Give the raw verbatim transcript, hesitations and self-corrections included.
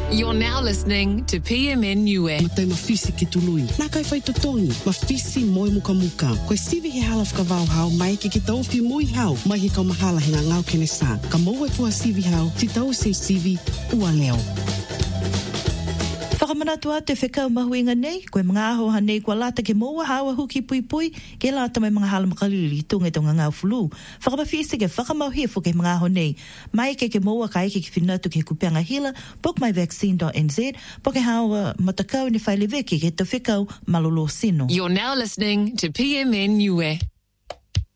You're now listening to P M N Niue. Matai mawhisi ke tului. Nā kai whai totongi. Mawhisi moi muka muka. Koe Stevie he hala whakawau hau mai ke ke tau whi mui hau. Mai he kau mahala he ngā ngau kene sā. Ka mau e pua Stevie hau. Ti tau se Stevie ua leo. Whakamanatua te whekau mahuinga nei, koe mga aho hanei kua lata ke moa hawa huki pui pui, ke lata mai mga hala makalili tunga tonga ngau fulu. Whakamawhisi ke whakamauhia fuke mga aho nei, mai ke ke moa ka eke ke whinatu ke kupianga hila, book my vaccine dot n z, po ke hawa matakau ni whaile veki ke te whekau malolo sino. You're now listening to P M N Niue.